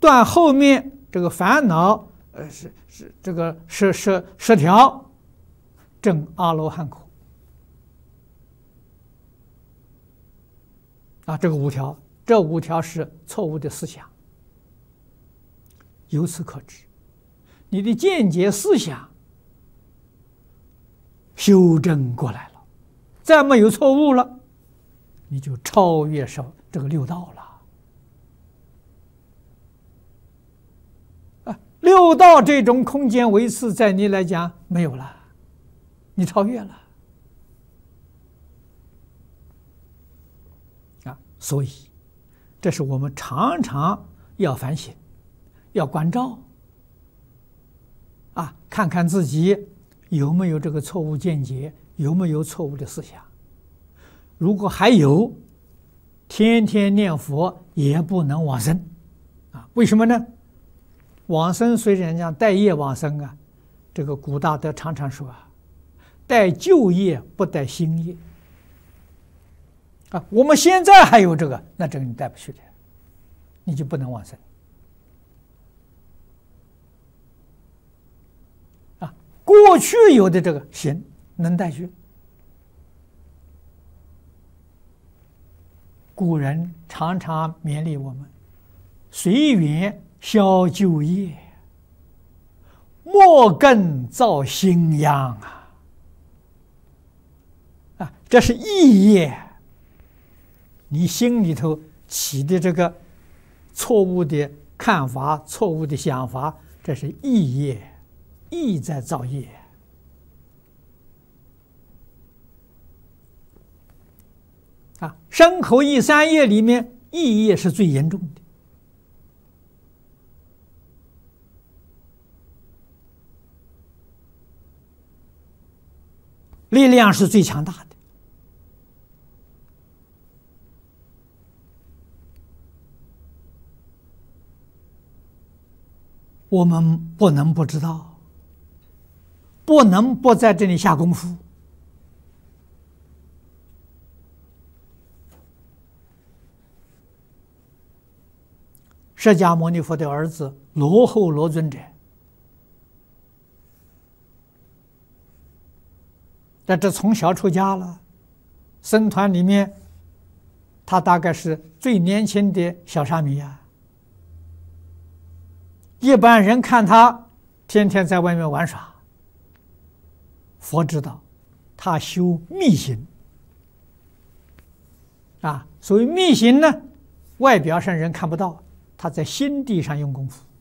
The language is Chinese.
断后面这个烦恼，这个十条，证阿罗汉果。啊，这5条，这5条是错误的思想。由此可知，你的见解思想修正过来了，再没有错误了，你就超越上这个六道了。六道这种空间维次，在你来讲没有了，你超越了。所以，这是我们常常要反省，要关照，看看自己有没有这个错误见解，有没有错误的思想。如果还有，天天念佛也不能往生，为什么呢？往生虽然讲带业往生这个古大德常常说带旧业不带新业。我们现在还有这个，那这个你带不去的，你就不能往生。过去有的这个行能带去。古人常常勉励我们：随缘消旧业，莫更造新殃这是意业。你心里头起的这个错误的看法、错误的想法，这是意业，意在造业。身口意三业里面，意业是最严重的。力量是最强大的。我们不能不知道，不能不在这里下功夫。释迦牟尼佛的儿子罗睺罗尊者，这从小出家了，僧团里面，他大概是最年轻的小沙弥一般人看他天天在外面玩耍，佛知道他修密行所谓密行呢，外表上人看不到，他在心地上用功夫